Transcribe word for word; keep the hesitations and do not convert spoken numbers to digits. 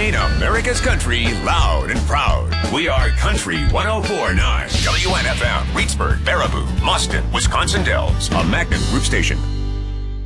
playing America's country loud and proud. We are Country one oh four point nine. W N F M, Reedsburg, Baraboo, Mustin, Wisconsin Dells, a Magnet Group station.